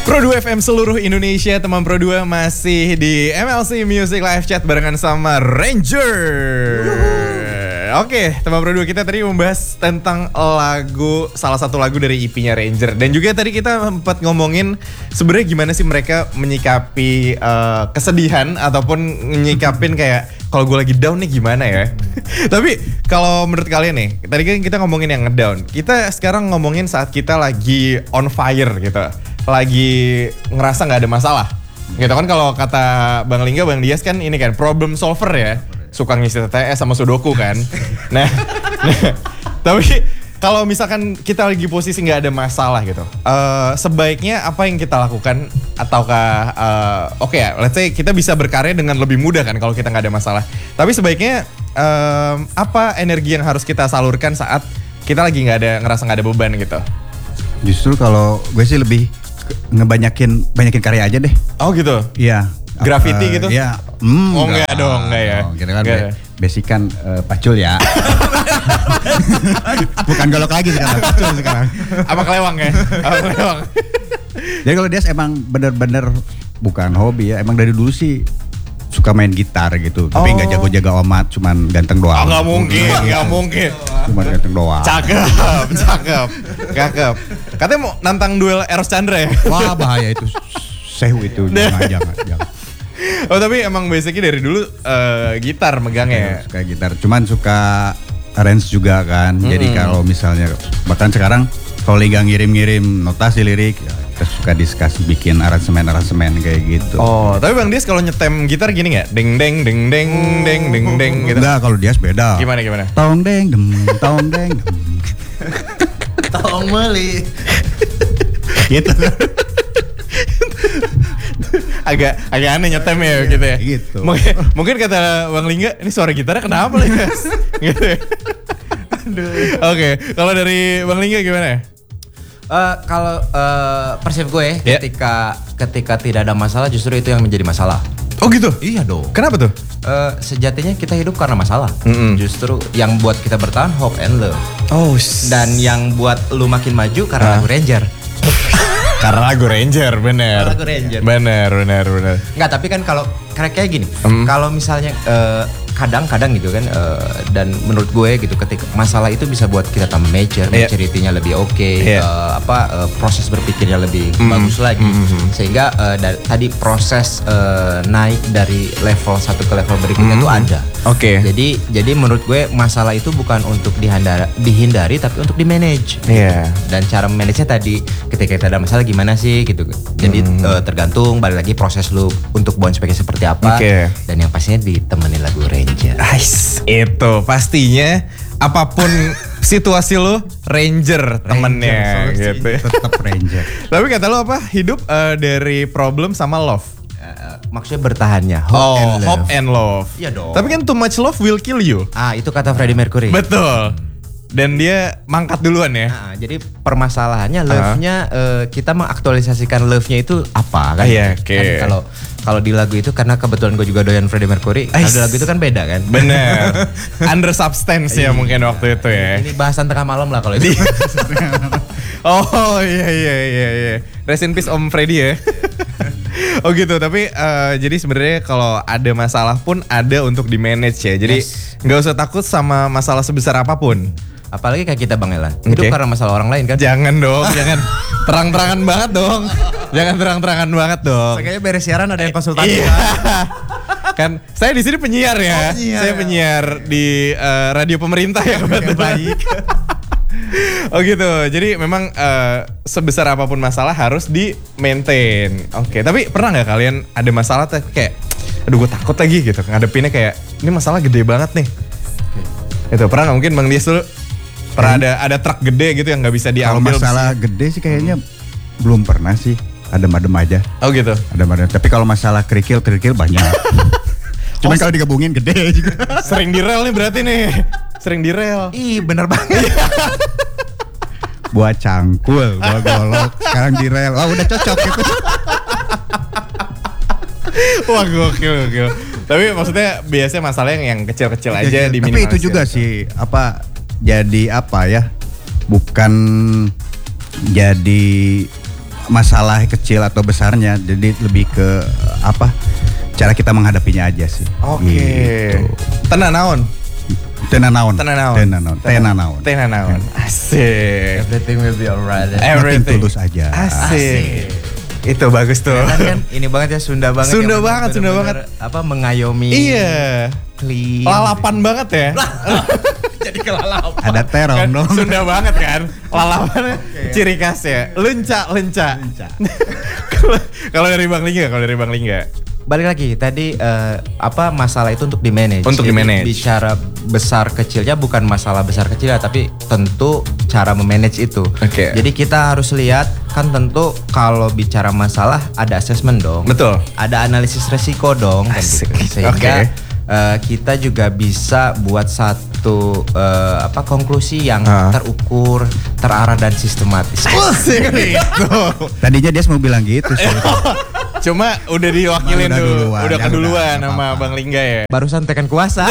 Pro2 FM seluruh Indonesia, teman Pro2 masih di MLC Music Live Chat barengan sama Ranger. Oke, teman Pro2 kita tadi membahas tentang salah satu lagu dari EP-nya Ranger. Dan juga tadi kita sempat ngomongin sebenarnya gimana sih mereka menyikapi kesedihan ataupun menyikapin kayak kalau gue lagi down nih gimana ya. Tapi kalau menurut kalian nih, tadi kan kita ngomongin yang ngedown. Kita sekarang ngomongin saat kita lagi on fire gitu. Lagi ngerasa nggak ada masalah, gitu kan. Kalau kata Bang Lingga, Bang Dias kan ini kan problem solver ya, suka ngisi TTS sama sudoku kan. Nah, tapi kalau misalkan kita lagi posisi nggak ada masalah gitu, sebaiknya apa yang kita lakukan? Ataukah oke ya, let's say kita bisa berkarya dengan lebih mudah kan kalau kita nggak ada masalah. Tapi sebaiknya apa energi yang harus kita salurkan saat kita lagi ngerasa nggak ada beban gitu? Justru kalau gue sih lebih banyakin karya aja deh. Oh gitu? Iya. Graffiti gitu? Iya. Oh enggak dong, enggak ya? Kita kan basic kan pacul ya. Bukan golok lagi sekarang, pacul sekarang. Apa kelewang ya? Apa kelewang? Jadi kalau dia emang bener-bener bukan hobi ya, emang dari dulu sih suka main gitar gitu. Tapi nggak jago-jago amat, cuman ganteng doang. Oh nggak mungkin. Cuman ganteng doang. Cakep. Katanya mau nantang duel Eros Chandra ya? Wah bahaya itu, sehu itu, jangan. Oh tapi emang basicnya dari dulu gitar megangnya. Suka gitar, cuman suka arrange juga kan. Jadi kalau misalnya bahkan sekarang kalau Liga ngirim-ngirim notasi lirik, ya kita suka diskusi bikin aransemen kayak gitu. Oh tapi Bang Dias kalau nyetem gitar gini nggak? Deng deng gitu. Enggak, kalau Dias beda. Gimana? Tong deng dem. Tong meli. Gitu. agak aneh nyetem ya gitu ya. Gitu. Mungkin kata Bang Lingga, ini suara gitarnya kenapa Linggas? Gitu ya. Oke, kalau dari Bang Lingga gimana? Kalau persepsi gue ketika tidak ada masalah justru itu yang menjadi masalah. Oh gitu? Iya dong. Kenapa tuh? Sejatinya kita hidup karena masalah. Justru yang buat kita bertahan hope and love. Oh. Dan yang buat lu makin maju karena lagu Ranger. Karena lagu Ranger, bener. Lagu Ranger. Bener. Enggak, tapi kan kalau kayak gini, kalau misalnya kadang-kadang gitu kan, dan menurut gue gitu, ketika masalah itu bisa buat kita tambah maturity-nya lebih oke, proses berpikirnya lebih bagus lagi, sehingga tadi proses naik dari level satu ke level berikutnya tuh ada. Oke. Jadi menurut gue masalah itu bukan untuk dihindari tapi untuk di-manage. Iya. Dan cara manage-nya tadi ketika kita ada masalah gimana sih gitu. Jadi tergantung balik lagi proses lu untuk bounce back-nya seperti apa. Okay. Dan yang pastinya ditemani lagu Ranger. Nice. Itu pastinya apapun situasi lu Ranger temennya gitu. Tetap Ranger. Tapi kata lu apa? Hidup dari problem sama love. Maksudnya bertahannya hope and love. Iya dong. Tapi kan too much love will kill you. Itu kata Freddie Mercury. Betul. Dan dia mangkat duluan ya. Jadi permasalahannya love-nya kita mengaktualisasikan love-nya itu apa kan? Iya, oke. Kan kalau di lagu itu karena kebetulan gue juga doyan Freddie Mercury, ada lagu itu kan beda kan? Bener. Under substance ya mungkin waktu itu ya. Ini bahasan tengah malam lah kalau itu. Oh iya. Rest in peace Om Freddy ya. Oh gitu, tapi jadi sebenarnya kalau ada masalah pun ada untuk di manage ya. Jadi nggak usah takut sama masalah sebesar apapun. Apalagi kayak kita Bang Elan, hidup karena masalah orang lain kan? Jangan dong, jangan terang-terangan banget dong. Jangan terang-terangan banget dong. Kayaknya beres siaran ada yang konsultasi. Kan saya di sini penyiar ya. Saya penyiar di radio pemerintah ya. Baik. Oh gitu, jadi memang sebesar apapun masalah harus di maintain. Oke, tapi pernah nggak kalian ada masalah kayak, aduh gue takut lagi gitu, ngadepinnya kayak ini masalah gede banget nih. Itu pernah nggak? Mungkin Bang Dias dulu pernah ada truk gede gitu yang nggak bisa diambil. Kalau masalah gede sih kayaknya belum pernah sih, adem-adem aja. Oh gitu. Adem-adem. Tapi kalau masalah kerikil banyak. Cuman kalau digabungin gede juga. Sering di rel nih berarti nih. Sering di rel. Ih bener banget. Buat cangkul, buat golok, sekarang di rel. Wah udah cocok gitu. Wah gokil. Tapi maksudnya biasanya masalah yang kecil-kecil aja diminimalisir. Tapi itu juga sih jadi apa ya? Bukan jadi masalah kecil atau besarnya, jadi lebih ke apa cara kita menghadapinya aja sih. Oke. Gitu. Tenan naon. Tenanaon. Asik. Everything will be alright. Everything. Tulus aja. Asik. Itu bagus tuh. Kan ini banget ya, Sunda banget. Sunda ya, banget, Sunda bener-bener banget. Apa mengayomi. Iya. Clean. Lalapan banget ya. Jadi kelalapan. Ada terong Kan dong. Sunda banget kan. Lalapan ciri khas ya. Lenca. Kalau dari Bang Lingga. Balik lagi tadi apa masalah itu untuk di-manage. Untuk Jadi, di-manage. bicara besar kecilnya bukan masalah besar kecilnya, tapi tentu cara memanage itu. Oke. Jadi kita harus lihat kan, tentu kalau bicara masalah ada assessment dong. Betul. Ada analisis resiko dong kan Asik. gitu. Sehingga Oke. kita juga bisa buat satu konklusi yang terukur, terarah dan sistematis. Asik itu. Tadinya dia mau bilang gitu sih. Cuma udah diwakilin Udah dulu. duluan, Udah ya keduluan udah, sama apa-apa. Bang Lingga ya. Barusan tekan kuasa.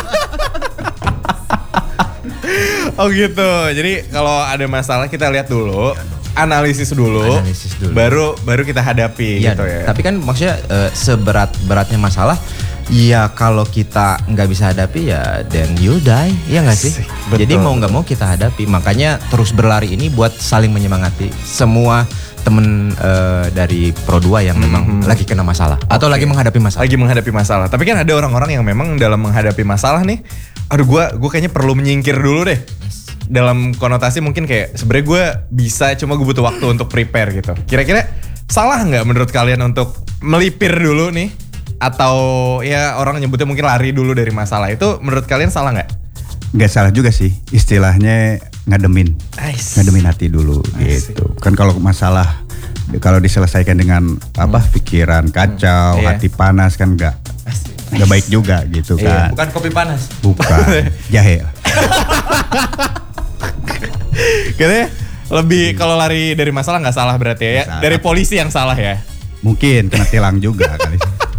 Oh gitu. Jadi kalau ada masalah kita lihat dulu, analisis dulu, baru kita hadapi Iya, gitu ya. tapi kan maksudnya seberat-beratnya masalah, ya kalau kita nggak bisa hadapi ya then you'll die, ya nggak sih? Asik, betul, Jadi mau nggak mau kita hadapi. Makanya terus berlari ini buat saling menyemangati semua temen dari Pro 2 yang memang lagi kena masalah atau lagi menghadapi masalah. Lagi menghadapi masalah. Tapi kan ada orang-orang yang memang dalam menghadapi masalah nih, aduh gue kayaknya perlu menyingkir dulu deh. Dalam konotasi mungkin kayak sebenarnya gue bisa, cuma gue butuh waktu untuk prepare gitu. Kira-kira salah nggak menurut kalian untuk melipir dulu nih? Atau ya orang nyebutnya mungkin lari dulu dari masalah, itu menurut kalian salah nggak? Nggak salah juga sih, istilahnya ngademin hati dulu gitu. Kan kalau masalah kalau diselesaikan dengan pikiran kacau, Iya. hati panas kan nggak baik juga gitu kan. Bukan kopi panas. Bukan jahe. Katanya lebih kalau lari dari masalah nggak salah berarti ya? Salah. Dari polisi yang salah ya? Mungkin kena tilang juga kali.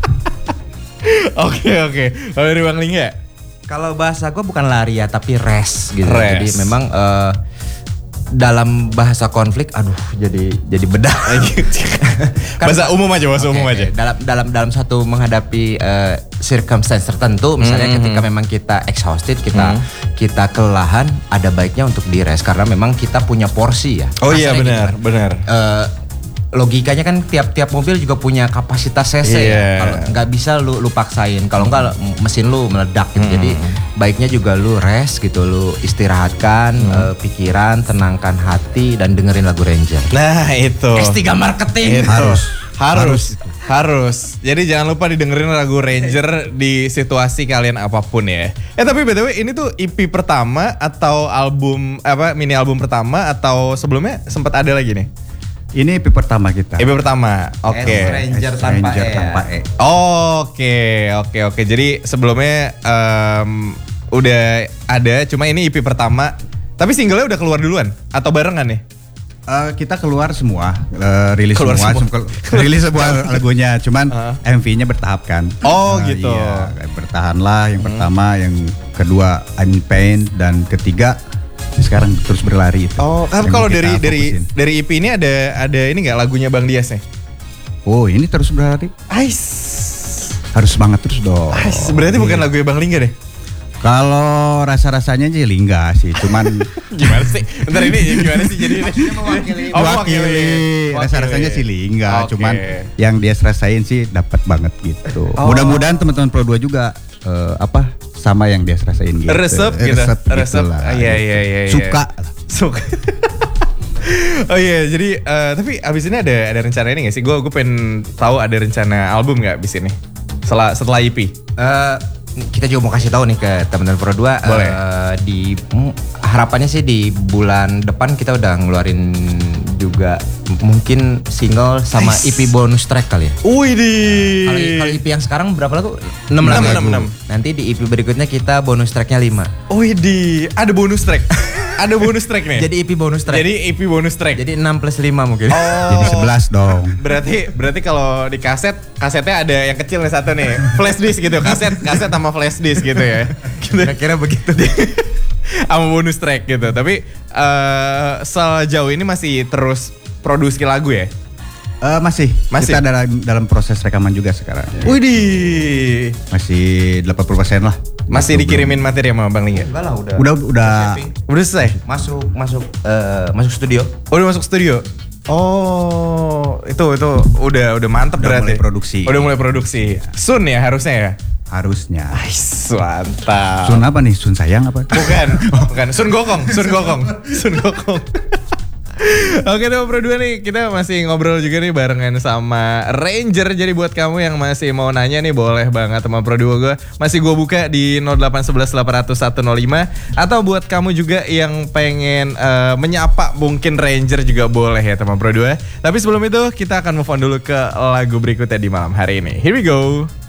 Oke. Kalau dari Bang Lingga? Kalau bahasa gue bukan lari ya, tapi rest gitu. Rest. Jadi memang dalam bahasa konflik, aduh jadi bedah. Bahasa umum aja, Oke. Dalam satu menghadapi circumstance tertentu, misalnya ketika memang kita exhausted, kita kelelahan, ada baiknya untuk di rest karena memang kita punya porsi ya. Oh iya, Kasarnya gitu benar. Logikanya kan tiap mobil juga punya kapasitas cc Iya. ya. Kalau nggak bisa lu paksain, kalau nggak mesin lu meledak gitu. Jadi baiknya juga lu rest gitu, lu istirahatkan pikiran, tenangkan hati dan dengerin lagu Ranger. Nah itu. S3 marketing. Itu. Harus. Jadi jangan lupa didengerin lagu Ranger di situasi kalian apapun ya. Tapi BTW ini tuh EP pertama atau album mini album pertama atau sebelumnya sempat ada lagi nih? Ini EP pertama kita. EP pertama. Oke. Ranger tanpa E. Oke. Jadi sebelumnya udah ada, cuma ini EP pertama. Tapi singlenya udah keluar duluan atau barengan nih? Kita keluar semua, rilis Keluar semua. Rilis semua lagunya, cuman MV-nya bertahap kan. Oh gitu. Iya, bertahanlah yang pertama, yang kedua Unpaint, dan ketiga sekarang terus berlari itu. Oh, Yang kalau kita fokusin. dari EP ini ada ini nggak lagunya Bang Dias nih? Oh, ini terus berlari. Harus semangat terus dong. Berarti bukan lagunya Bang Lingga deh. Kalau rasa-rasanya sih Lingga sih, cuman Gimana sih? Bentar ini gimana sih jadi ini? wakili. Rasa-rasanya sih Lingga, Oke. cuman yang dia rasain sih dapat banget gitu. Mudah-mudahan teman-teman Pro 2 juga sama yang dia rasain gitu. Resep gitu. Resep. Gitulah. Iya. Suka. Oh iya, jadi tapi abis ini ada rencana ini gak sih? Gue pengen tahu ada rencana album gak abis ini? Setelah EP? Kita juga mau kasih tahu nih ke teman-teman Pro 2. Boleh. Harapannya sih di bulan depan kita udah ngeluarin juga mungkin single sama EP bonus track kali ya. Widih. Kalau EP yang sekarang berapa lagu? 6 Enam, lagu. enam. Nanti di EP berikutnya kita bonus tracknya 5. Widih, ada bonus track. Ada bonus track nih. Jadi EP bonus track. Jadi EP bonus track. Jadi 6 plus 5 mungkin. Jadi 11 dong. Berarti kalau di kasetnya ada yang kecil nih satu nih, flash disk gitu, kaset sama flash disk gitu ya. Kira-kira begitu. Sama bonus track gitu. Tapi sejauh ini masih terus produksi lagu ya? Masih. Kita dalam proses rekaman juga sekarang. Widih. Masih 80% lah. Masih dikirimin materi sama Bang Lingga? Enggak lah, Udah selesai? Masuk studio. Udah masuk studio? Oh, itu udah mantep berarti. Udah mulai produksi. Sun ya harusnya ya? Harusnya. Ais, mantap. Sun apa nih? Sun sayang apa? Bukan. Sun Gokong. Oke teman Pro 2 nih, kita masih ngobrol juga nih barengan sama Ranger. Jadi buat kamu yang masih mau nanya nih, boleh banget teman Pro 2 gue. Masih gue buka di 0811 800 105. Atau buat kamu juga yang pengen menyapa mungkin Ranger juga boleh ya teman Pro 2. Tapi sebelum itu kita akan move on dulu ke lagu berikutnya di malam hari ini. Here we go.